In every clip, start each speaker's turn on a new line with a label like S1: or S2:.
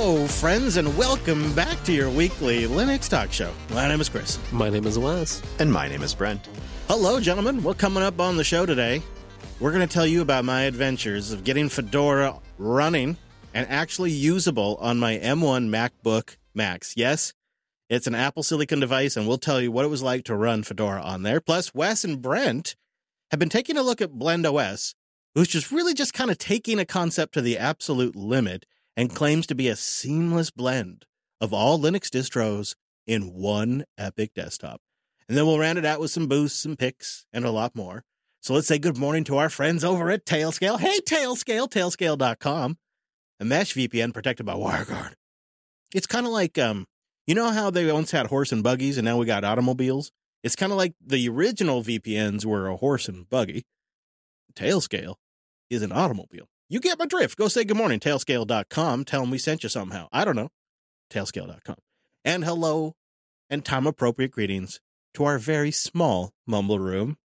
S1: Hello, friends, and welcome back to your weekly Linux Talk Show. My name is Chris.
S2: My name is Wes.
S3: And my name is Brent.
S1: Hello, gentlemen. Well, coming up on the show today, we're going to tell you about my adventures of getting Fedora running and actually usable on my M1 MacBook Max. Yes, it's an Apple Silicon device, and we'll tell you what it was like to run Fedora on there. Plus, Wes and Brent have been taking a look at BlendOS, who's just really just kind of taking a concept to the absolute limit and claims to be a seamless blend of all Linux distros in one epic desktop. And then we'll round it out with some boosts and picks and a lot more. So let's say good morning to our friends over at Tailscale. Hey, Tailscale, tailscale.com. A mesh VPN protected by WireGuard. It's kind of like, you know how they once had horse and buggies and now we got automobiles? It's kind of like the original VPNs were a horse and buggy. Tailscale is an automobile. You get my drift. Go say good morning, tailscale.com. Tell them we sent you somehow. I don't know. Tailscale.com. And hello and time-appropriate greetings to our very small mumble room.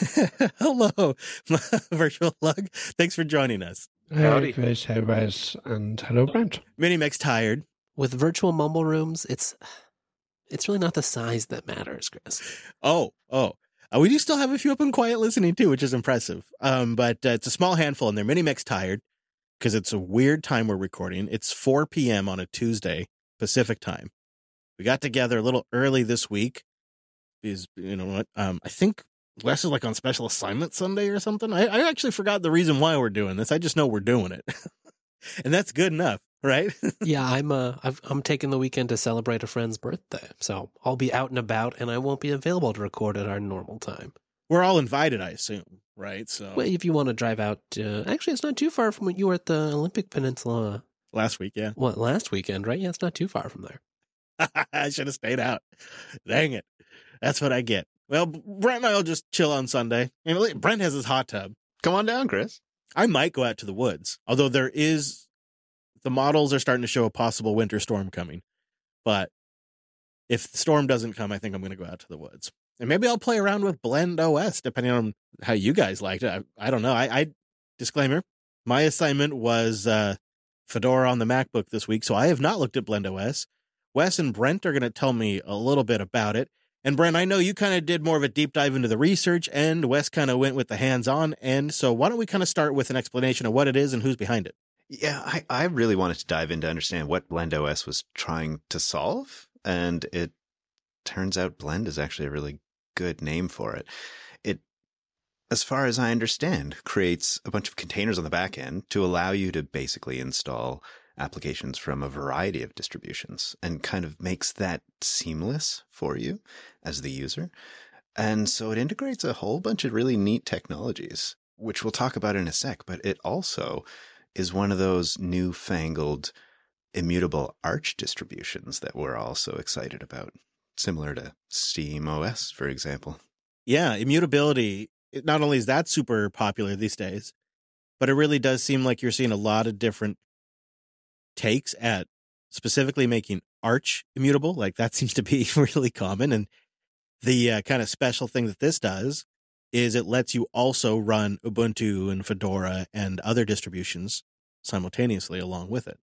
S1: Hello, Virtual Lug. Thanks for joining us.
S4: Howdy, Chris, hey, Wes, and hello, Brent.
S1: Minimix tired.
S2: With virtual mumble rooms, it's really not the size that matters, Chris.
S1: Oh. We do still have a few up and quiet listening too, which is impressive. But it's a small handful, and they're Minimix tired because it's a weird time we're recording. It's 4 p.m. on a Tuesday Pacific time. We got together a little early this week because, you know what, I think Wes is like on special assignment Sunday or something. I actually forgot the reason why we're doing this. I just know we're doing it. And that's good enough, right?
S2: Yeah, I'm taking the weekend to celebrate a friend's birthday, so I'll be out and about, and I won't be available to record at our normal time.
S1: We're all invited, I assume, right? So,
S2: well, if you want to drive out, actually, it's not too far from when you were at the Olympic Peninsula
S1: last week. Yeah,
S2: what, last weekend, right? Yeah, it's not too far from there.
S1: I should have stayed out. Dang it, that's what I get. Well, Brent and I will just chill on Sunday. And Brent has his hot tub.
S3: Come on down, Chris.
S1: I might go out to the woods, although the models are starting to show a possible winter storm coming. But if the storm doesn't come, I think I'm going to go out to the woods. And maybe I'll play around with BlendOS, depending on how you guys liked it. I don't know. I disclaimer, my assignment was Fedora on the MacBook this week, so I have not looked at BlendOS. Wes and Brent are going to tell me a little bit about it. And Brent, I know you kind of did more of a deep dive into the research, and Wes kind of went with the hands-on end. So why don't we kind of start with an explanation of what it is and who's behind it?
S3: Yeah, I really wanted to dive in to understand what BlendOS was trying to solve. And it turns out Blend is actually a really good name for it. It, as far as I understand, creates a bunch of containers on the back end to allow you to basically install applications from a variety of distributions and kind of makes that seamless for you as the user. And so it integrates a whole bunch of really neat technologies, which we'll talk about in a sec, but it also is one of those newfangled immutable Arch distributions that we're all so excited about, similar to SteamOS, for example.
S1: Yeah, immutability, not only is that super popular these days, but it really does seem like you're seeing a lot of different takes at specifically making Arch immutable. Like that seems to be really common. And the kind of special thing that this does is it lets you also run Ubuntu and Fedora and other distributions simultaneously along with it.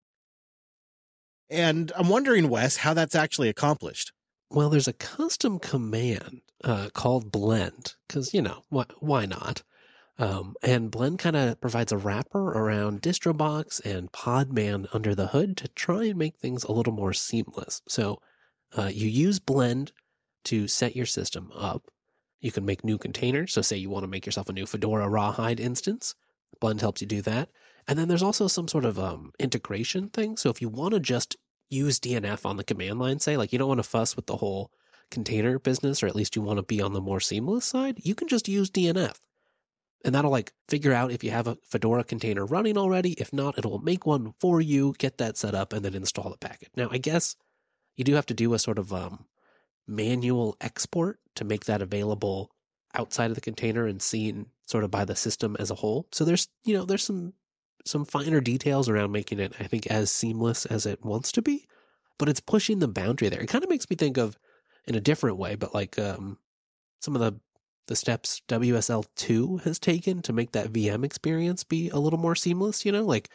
S1: And I'm wondering, Wes, how that's actually accomplished.
S2: Well, there's a custom command called blend, because, you know, why not? And Blend kind of provides a wrapper around DistroBox and Podman under the hood to try and make things a little more seamless. So you use Blend to set your system up. You can make new containers. So say you want to make yourself a new Fedora Rawhide instance. Blend helps you do that. And then there's also some sort of integration thing. So if you want to just use DNF on the command line, say, like you don't want to fuss with the whole container business, or at least you want to be on the more seamless side, you can just use DNF. And that'll like figure out if you have a Fedora container running already. If not, it'll make one for you, get that set up, and then install the package. Now, I guess you do have to do a sort of manual export to make that available outside of the container and seen sort of by the system as a whole. So there's some finer details around making it, I think, as seamless as it wants to be, but it's pushing the boundary there. It kind of makes me think of, in a different way, but like some of the steps WSL2 has taken to make that VM experience be a little more seamless, you know, like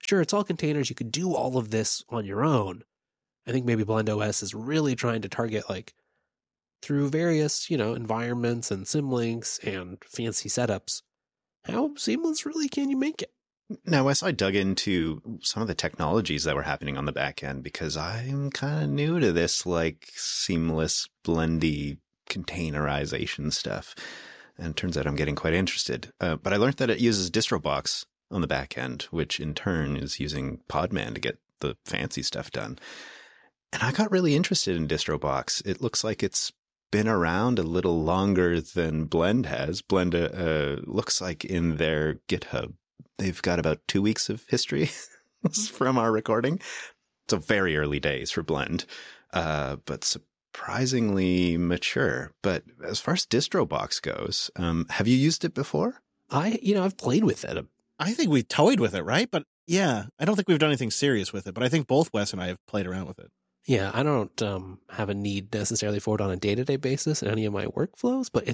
S2: sure, it's all containers. You could do all of this on your own. I think maybe BlendOS is really trying to target like through various, environments and symlinks and fancy setups. How seamless really can you make it?
S3: Now, Wes, I dug into some of the technologies that were happening on the back end because I'm kind of new to this like seamless, blendy containerization stuff. And it turns out I'm getting quite interested. But I learned that it uses DistroBox on the back end, which in turn is using Podman to get the fancy stuff done. And I got really interested in DistroBox. It looks like it's been around a little longer than Blend has. Blend looks like in their GitHub, they've got about 2 weeks of history from our recording. So very early days for Blend, but surprisingly mature. But as far as DistroBox goes, have you used it before?
S2: I've played with it.
S1: I think we toyed with it, right? But yeah, I don't think we've done anything serious with it. But I think both Wes and I have played around with it.
S2: Yeah, I don't have a need necessarily for it on a day-to-day basis in any of my workflows, but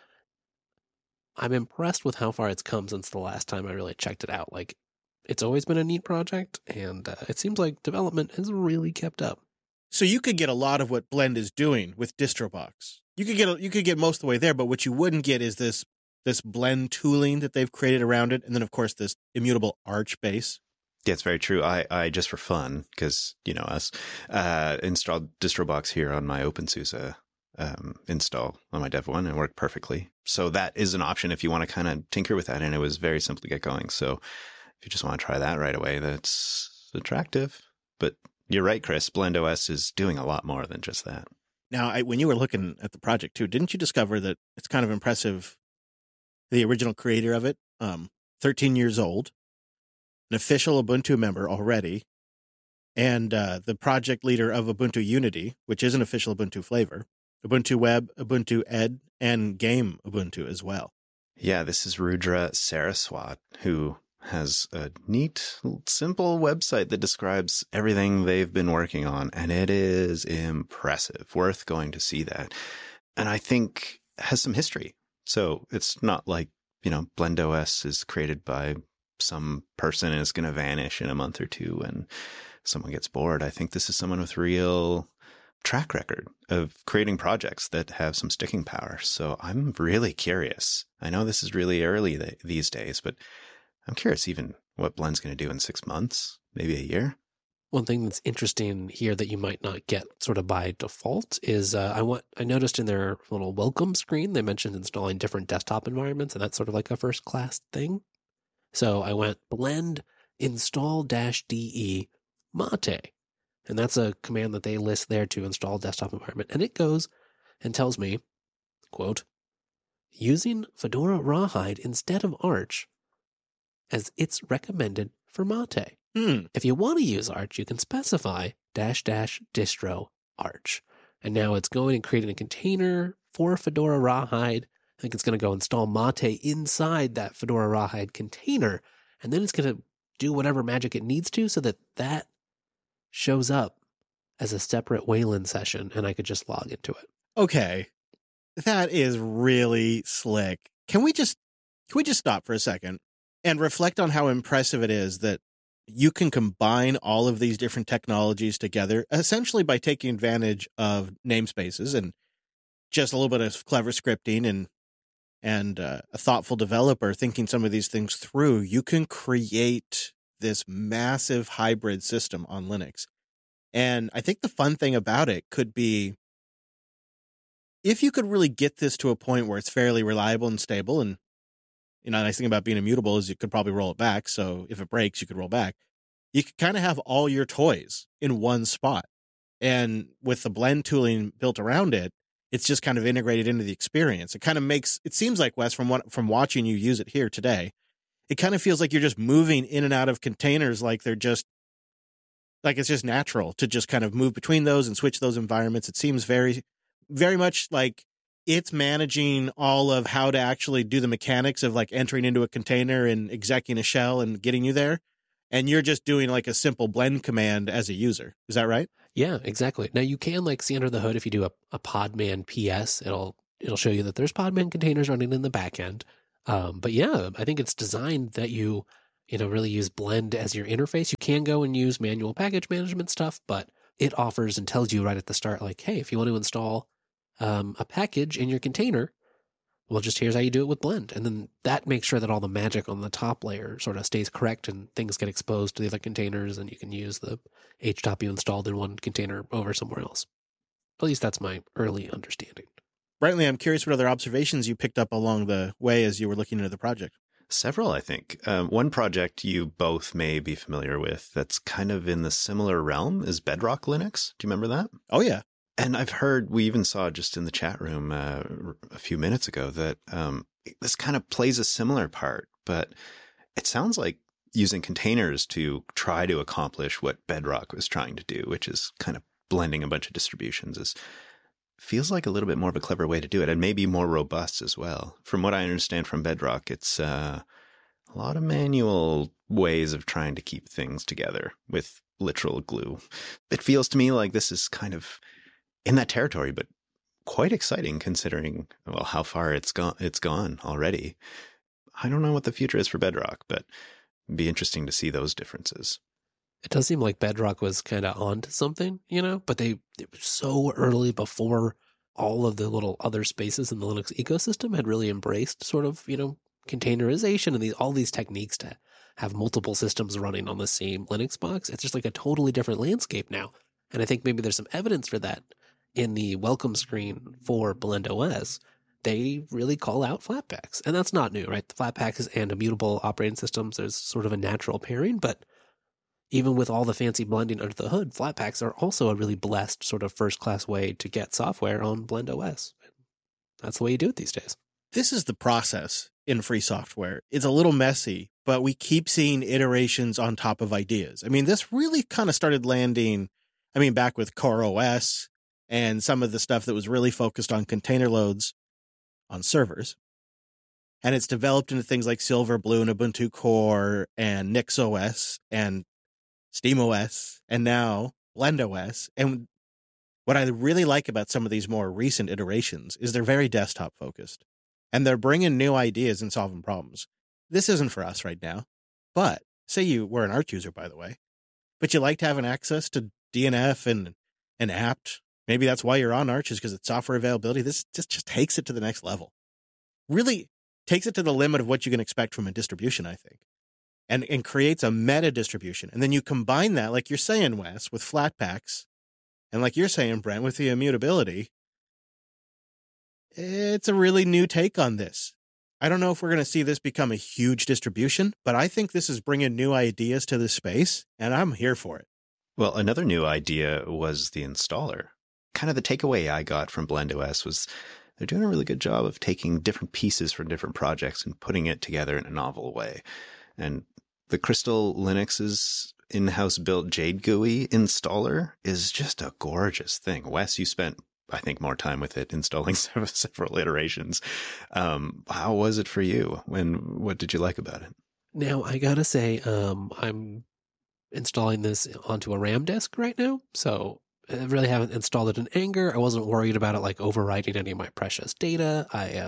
S2: I'm impressed with how far it's come since the last time I really checked it out. Like, it's always been a neat project, and it seems like development has really kept up.
S1: So you could get a lot of what Blend is doing with DistroBox. You could get most of the way there, but what you wouldn't get is this Blend tooling that they've created around it, and then of course this immutable Arch base.
S3: Yeah, it's very true. I just for fun, because us, installed DistroBox here on my OpenSUSE install on my Dev 1 and it worked perfectly. So that is an option if you want to kind of tinker with that, and it was very simple to get going. So if you just want to try that right away, that's attractive. But you're right, Chris. BlendOS is doing a lot more than just that.
S1: Now, when you were looking at the project too, didn't you discover that it's kind of impressive? The original creator of it, 13 years old, an official Ubuntu member already, and the project leader of Ubuntu Unity, which is an official Ubuntu flavor, Ubuntu Web, Ubuntu Ed, and Game Ubuntu as well.
S3: Yeah, this is Rudra Saraswat, who has a neat, simple website that describes everything they've been working on, and it is impressive. Worth going to see that. And I think has some history. So it's not like, BlendOS is created by some person and is going to vanish in a month or two and someone gets bored. I think this is someone with real track record of creating projects that have some sticking power. So I'm really curious. I know this is really early these days, but I'm curious even what Blend's going to do in 6 months, maybe a year.
S2: One thing that's interesting here that you might not get sort of by default is I noticed in their little welcome screen, they mentioned installing different desktop environments, and that's sort of like a first class thing. So I went blend install-de mate, and that's a command that they list there to install desktop environment. And it goes and tells me, quote, using Fedora Rawhide instead of Arch as it's recommended for Mate. If you want to use Arch, you can specify --distro Arch. And now it's going and creating a container for Fedora Rawhide. I think it's going to go install Mate inside that Fedora Rawhide container. And then it's going to do whatever magic it needs to so that that shows up as a separate Wayland session and I could just log into it.
S1: Okay. That is really slick. Can we just stop for a second and reflect on how impressive it is that you can combine all of these different technologies together, essentially by taking advantage of namespaces and just a little bit of clever scripting and a thoughtful developer thinking some of these things through. You can create this massive hybrid system on Linux. And I think the fun thing about it could be if you could really get this to a point where it's fairly reliable and stable, and the nice thing about being immutable is you could probably roll it back. So if it breaks, you could roll back. You could kind of have all your toys in one spot. And with the blend tooling built around it, it's just kind of integrated into the experience. It kind of it seems like, Wes, from watching you use it here today, it kind of feels like you're just moving in and out of containers like they're just, like it's just natural to just kind of move between those and switch those environments. It seems very, very much like it's managing all of how to actually do the mechanics of like entering into a container and execing a shell and getting you there. And you're just doing like a simple blend command as a user. Is that right?
S2: Yeah, exactly. Now you can like see under the hood if you do a Podman PS, it'll show you that there's Podman containers running in the back end. But yeah, I think it's designed that you really use Blend as your interface. You can go and use manual package management stuff, but it offers and tells you right at the start, like, hey, if you want to install a package in your container, well, just here's how you do it with Blend. And then that makes sure that all the magic on the top layer sort of stays correct and things get exposed to the other containers, and you can use the HTOP you installed in one container over somewhere else. At least that's my early understanding.
S1: Brantley, I'm curious what other observations you picked up along the way as you were looking into the project.
S3: Several, I think. One project you both may be familiar with that's kind of in the similar realm is Bedrock Linux. Do you remember that?
S1: Oh, yeah.
S3: And I've heard, we even saw just in the chat room a few minutes ago that this kind of plays a similar part, but it sounds like using containers to try to accomplish what Bedrock was trying to do, which is kind of blending a bunch of distributions, feels like a little bit more of a clever way to do it, and maybe more robust as well. From what I understand from Bedrock, it's a lot of manual ways of trying to keep things together with literal glue. It feels to me like this is kind of in that territory, but quite exciting considering, well, how far it's gone already. I don't know what the future is for Bedrock, but it'd be interesting to see those differences.
S2: It does seem like Bedrock was kind of onto something, but it was so early before all of the little other spaces in the Linux ecosystem had really embraced sort of, containerization and all these techniques to have multiple systems running on the same Linux box. It's just like a totally different landscape now. And I think maybe there's some evidence for that in the welcome screen for BlendOS. They really call out Flatpaks. And that's not new, right? The Flatpaks and immutable operating systems, there's sort of a natural pairing, but even with all the fancy blending under the hood, Flatpaks are also a really blessed sort of first-class way to get software on BlendOS. That's the way you do it these days. This
S1: is the process in free software. It's a little messy, but we keep seeing iterations on top of ideas. I mean, this really kind of started landing, back with CoreOS and some of the stuff that was really focused on container loads on servers. And it's developed into things like Silverblue and Ubuntu Core and NixOS and SteamOS, and now BlendOS. And what I really like about some of these more recent iterations is they're very desktop focused, and they're bringing new ideas and solving problems. This isn't for us right now, but say you were an Arch user, by the way, but you liked having access to DNF and apt. Maybe that's why you're on Arch, is because it's software availability. This just takes it to the next level. Really takes it to the limit of what you can expect from a distribution, I think. And creates a meta distribution. And then you combine that, like you're saying, Wes, with Flatpaks, and like you're saying, Brent, with the immutability. It's a really new take on this. I don't know if we're going to see this become a huge distribution, but I think this is bringing new ideas to this space, and I'm here for it.
S3: Well, another new idea was the installer. Kind of the takeaway I got from BlendOS was they're doing a really good job of taking different pieces from different projects and putting it together in a novel way. And the Crystal Linux's in-house built Jade GUI installer is just a gorgeous thing. Wes, you spent, I think, more time with it installing several iterations. How was it for you? What did you like about it?
S2: Now, I gotta say, I'm installing this onto a RAM disk right now, so I really haven't installed it in anger. I wasn't worried about it like overwriting any of my precious data.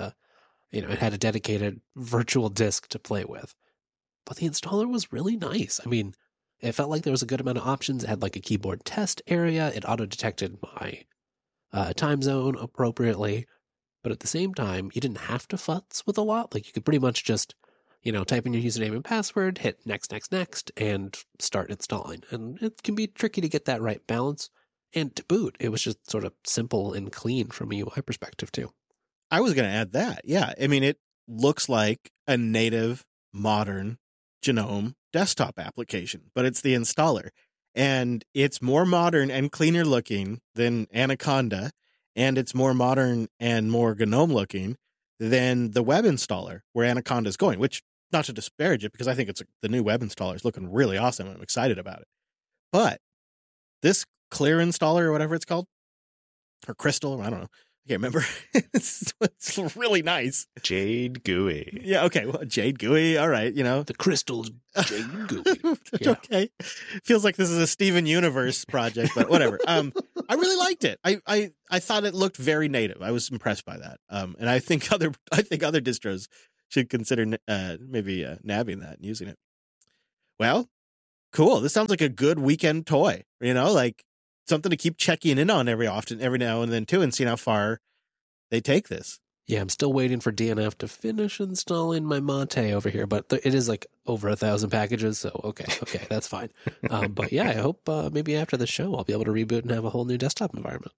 S2: It had a dedicated virtual disk to play with. But the installer was really nice. It felt like there was a good amount of options. It had like a keyboard test area. It auto-detected my time zone appropriately. But at the same time, you didn't have to futz with a lot. Like you could pretty much just, type in your username and password, hit next, and start installing. And it can be tricky to get that right balance. And to boot, it was just sort of simple and clean from a UI perspective too.
S1: I was going to add that. Yeah. It looks like a native, modern GNOME desktop application, but it's the installer, and it's more modern and cleaner looking than Anaconda, and it's more modern and more GNOME looking than the web installer where Anaconda is going, which, not to disparage it, because I think the new web installer is looking really awesome. I'm excited about it. But this Clear installer or whatever it's called, or Crystal, I don't know. I can't remember. It's really nice.
S3: Jade GUI.
S1: Yeah, okay. Well, Jade GUI, all right,
S2: The Crystal's Jade GUI. Yeah.
S1: Okay. Feels like this is a Steven Universe project, but whatever. I really liked it. I thought it looked very native. I was impressed by that. And I think other distros should consider maybe nabbing that and using it. Well, cool. This sounds like a good weekend toy, like something to keep checking in on every now and then too, and seeing how far they take this.
S2: Yeah, I'm still waiting for DNF to finish installing my Mate over here, but it is like over 1,000 packages, so okay, that's fine. But yeah, I hope maybe after the show I'll be able to reboot and have a whole new desktop environment.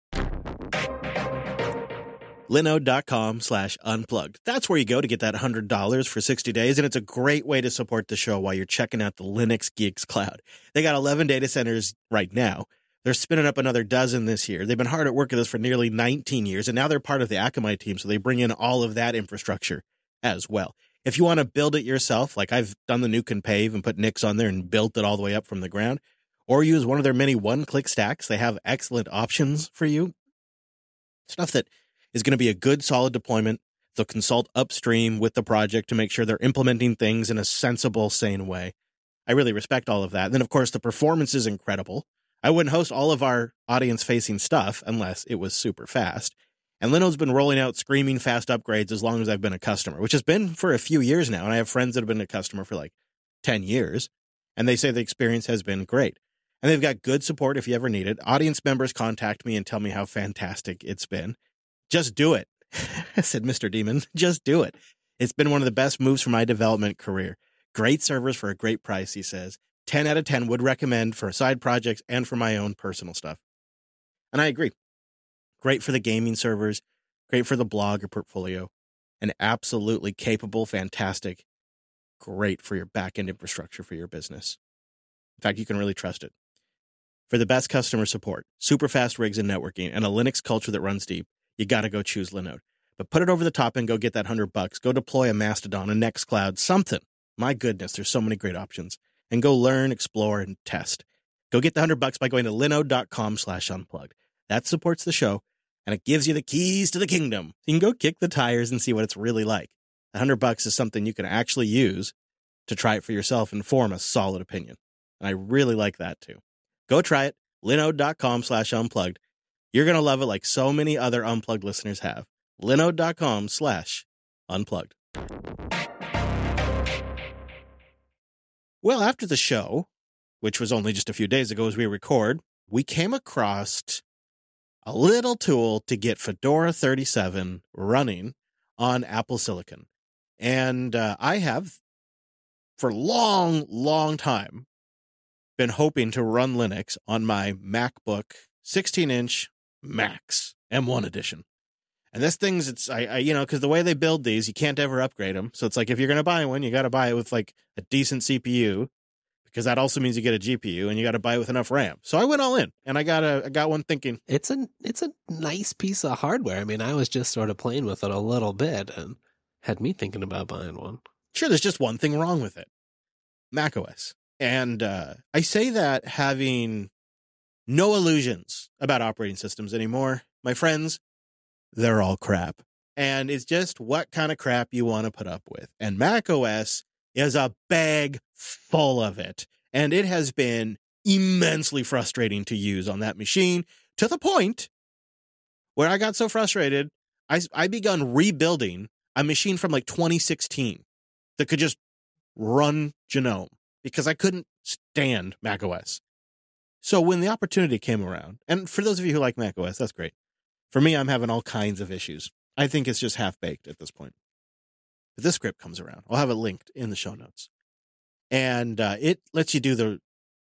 S1: Linode.com/unplugged. That's where you go to get that $100 for 60 days, and it's a great way to support the show while you're checking out the Linux Geeks Cloud. They got 11 data centers right now. They're spinning up another dozen this year. They've been hard at work at this for nearly 19 years, and now they're part of the Akamai team, so they bring in all of that infrastructure as well. If you want to build it yourself, like I've done the Nuke and Pave and put Nix on there and built it all the way up from the ground, or use one of their many one-click stacks, they have excellent options for you. Stuff that is going to be a good, solid deployment. They'll consult upstream with the project to make sure they're implementing things in a sensible, sane way. I really respect all of that. And then, of course, the performance is incredible. I wouldn't host all of our audience-facing stuff unless it was super fast. And Linode's been rolling out screaming fast upgrades as long as I've been a customer, which has been for a few years now. And I have friends that have been a customer for like 10 years, and they say the experience has been great. And they've got good support if you ever need it. Audience members contact me and tell me how fantastic it's been. Just do it, said Mr. Demon. Just do it. It's been one of the best moves for my development career. Great servers for a great price, he says. 10 out of 10 would recommend for side projects and for my own personal stuff. And I agree. Great for the gaming servers, great for the blog or portfolio, and absolutely capable, fantastic, great for your back-end infrastructure for your business. In fact, you can really trust it. For the best customer support, super fast rigs and networking, and a Linux culture that runs deep, you got to go choose Linode. But put it over the top and go get that $100. Go deploy a Mastodon, a Nextcloud, something. My goodness, there's so many great options. And go learn, explore, and test. Go get the $100 by going to linode.com/unplugged. That supports the show, and it gives you the keys to the kingdom. You can go kick the tires and see what it's really like. The $100 is something you can actually use to try it for yourself and form a solid opinion. And I really like that too. Go try it, linode.com/unplugged. You're going to love it like so many other Unplugged listeners have. linode.com/unplugged. Well, after the show, which was only just a few days ago as we record, we came across a little tool to get Fedora 37 running on Apple Silicon. And I have, for a long, long time, been hoping to run Linux on my MacBook 16-inch Max M1 edition. And this thing's, because the way they build these, you can't ever upgrade them. So it's like, if you're going to buy one, you got to buy it with like a decent CPU, because that also means you get a GPU, and you got to buy it with enough RAM. So I went all in, and I got one thinking.
S2: It's a nice piece of hardware. I mean, I was just sort of playing with it a little bit and had me thinking about buying one.
S1: Sure, there's just one thing wrong with it. macOS. And I say that having no illusions about operating systems anymore. My friends, they're all crap. And it's just what kind of crap you want to put up with. And macOS is a bag full of it. And it has been immensely frustrating to use on that machine, to the point where I got so frustrated, I begun rebuilding a machine from like 2016 that could just run GNOME, because I couldn't stand macOS. So when the opportunity came around, and for those of you who like macOS, that's great. For me, I'm having all kinds of issues. I think it's just half-baked at this point. But this script comes around. I'll have it linked in the show notes. And it lets you do the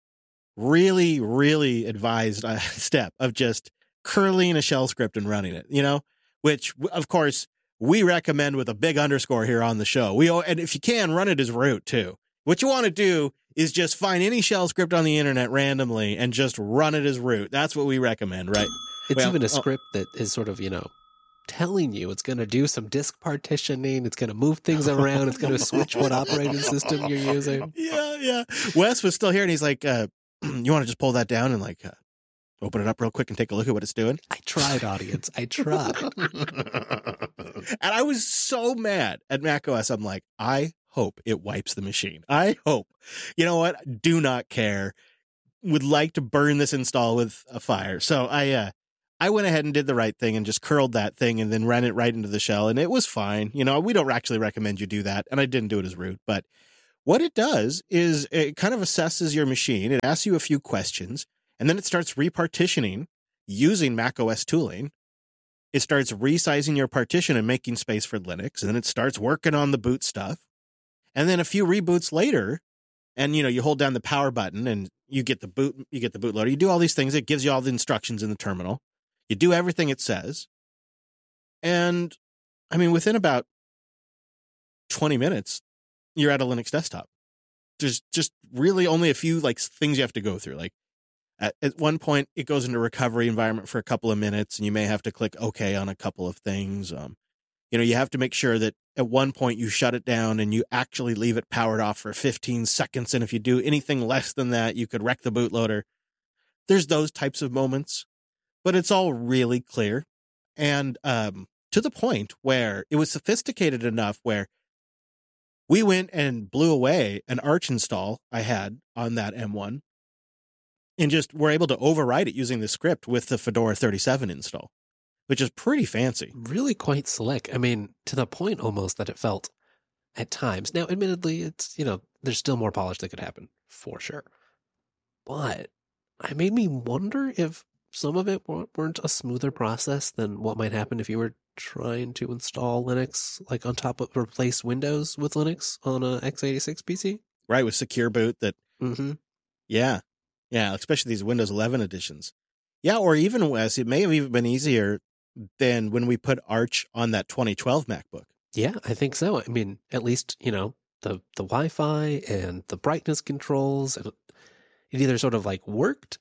S1: really, really advised step of just curling a shell script and running it, which, of course, we recommend with a big underscore here on the show. And if you can, run it as root, too. What you want to do is just find any shell script on the internet randomly and just run it as root. That's what we recommend, right?
S2: It's even a script that is sort of, telling you it's going to do some disk partitioning. It's going to move things around. It's going to switch what operating system you're using.
S1: Yeah. Wes was still here, and he's like, you want to just pull that down and open it up real quick and take a look at what it's doing?
S2: I tried, audience. I tried.
S1: And I was so mad at macOS. I'm like, I hope it wipes the machine. I hope. You know what? Do not care. Would like to burn this install with a fire. So I went ahead and did the right thing and just curled that thing and then ran it right into the shell, and it was fine. We don't actually recommend you do that, and I didn't do it as root, but What it does is it kind of assesses your machine. It asks you a few questions, and then it starts repartitioning using macOS tooling. It starts resizing your partition and making space for Linux, and then it starts working on the boot stuff. And then a few reboots later, and you hold down the power button and you get the bootloader. You do all these things. It gives you all the instructions in the terminal. You do everything it says. And I mean, within about 20 minutes, you're at a Linux desktop. There's just really only a few things you have to go through. Like at one point, it goes into recovery environment for a couple of minutes, and you may have to click OK on a couple of things. You have to make sure that at one point you shut it down and you actually leave it powered off for 15 seconds. And if you do anything less than that, you could wreck the bootloader. There's those types of moments, but it's all really clear. And to the point where it was sophisticated enough where we went and blew away an Arch install I had on that M1 and just were able to override it using the script with the Fedora 37 install, which is pretty fancy.
S2: Really quite slick. I mean, to the point almost that it felt at times. Now, admittedly, it's, there's still more polish that could happen for sure. But it made me wonder if some of it weren't a smoother process than what might happen if you were trying to install Linux, on top of replace Windows with Linux on a x86 PC.
S1: Right, with Secure Boot that,
S2: Mm-hmm.
S1: Yeah, especially these Windows 11 editions. Yeah, or even, Wes, it may have even been easier than when we put Arch on that 2012 MacBook.
S2: Yeah, I think so. I mean, at least, the Wi-Fi and the brightness controls, it either sort of worked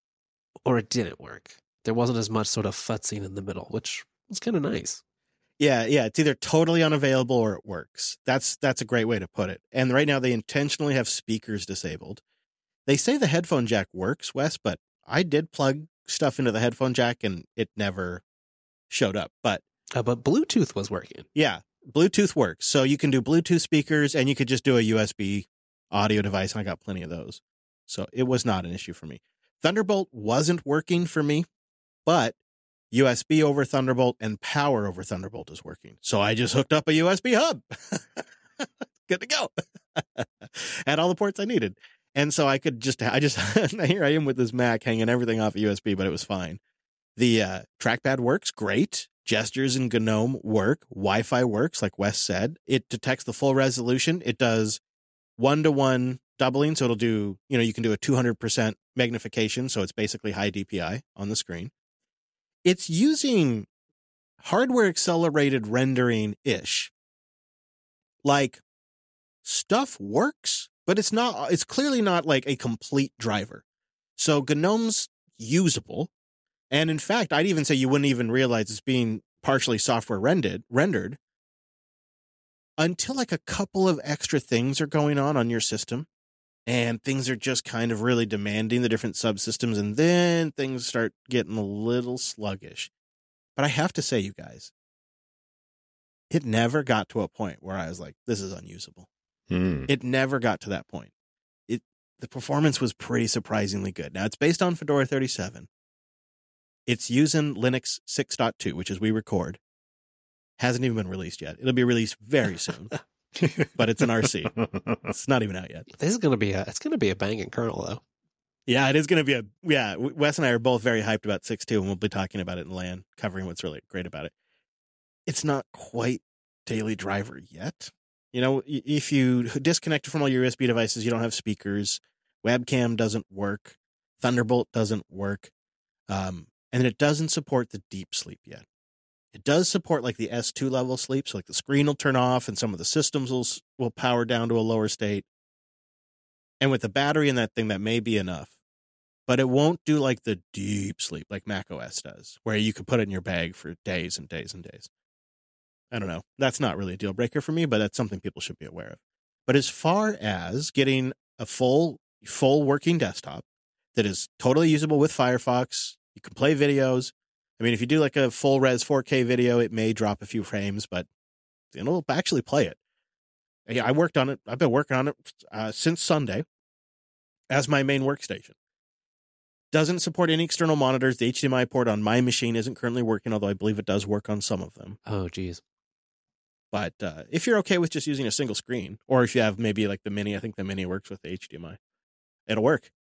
S2: or it didn't work. There wasn't as much sort of futzing in the middle, which was kind of nice.
S1: Yeah, it's either totally unavailable or it works. That's a great way to put it. And right now they intentionally have speakers disabled. They say the headphone jack works, Wes, but I did plug stuff into the headphone jack and it never showed up. But
S2: Bluetooth was working.
S1: Yeah, Bluetooth works. So you can do Bluetooth speakers and you could just do a USB audio device. And I got plenty of those. So it was not an issue for me. Thunderbolt wasn't working for me, but USB over Thunderbolt and power over Thunderbolt is working. So I just hooked up a USB hub. Good to go. Had all the ports I needed. And so I here I am with this Mac hanging everything off of USB, but it was fine. The trackpad works great. Gestures in GNOME work. Wi-Fi works, like Wes said. It detects the full resolution. It does 1-to-1 doubling. So it'll do, you can do a 200% magnification. So it's basically high DPI on the screen. It's using hardware accelerated rendering-ish. Stuff works, but it's clearly not a complete driver. So GNOME's usable. And in fact, I'd even say you wouldn't even realize it's being partially software rendered until a couple of extra things are going on your system and things are just kind of really demanding the different subsystems. And then things start getting a little sluggish. But I have to say, you guys, it never got to a point where I was like, this is unusable. It never got to that point. The performance was pretty surprisingly good. Now, it's based on Fedora 37. It's using Linux 6.2, which is we record. Hasn't even been released yet. It'll be released very soon, but it's an RC. It's not even out yet.
S2: This is going to be a banging kernel, though.
S1: Yeah, it is going to be Wes and I are both very hyped about 6.2, and we'll be talking about it in LAN, covering what's really great about it. It's not quite daily driver yet. If you disconnect from all your USB devices, you don't have speakers. Webcam doesn't work. Thunderbolt doesn't work. And it doesn't support the deep sleep yet. It does support the S2 level sleep. So the screen will turn off and some of the systems will power down to a lower state. And with the battery in that thing, that may be enough. But it won't do the deep sleep like macOS does, where you could put it in your bag for days and days and days. I don't know. That's not really a deal breaker for me, but that's something people should be aware of. But as far as getting a full working desktop that is totally usable with Firefox, you can play videos. I mean, if you do a full res 4K video, it may drop a few frames, but it'll actually play it. Yeah, I worked on it. I've been working on it since Sunday as my main workstation. Doesn't support any external monitors. The HDMI port on my machine isn't currently working, although I believe it does work on some of them.
S2: Oh, geez.
S1: But if you're okay with just using a single screen, or if you have maybe like the Mini, I think the Mini works with the HDMI. It'll work.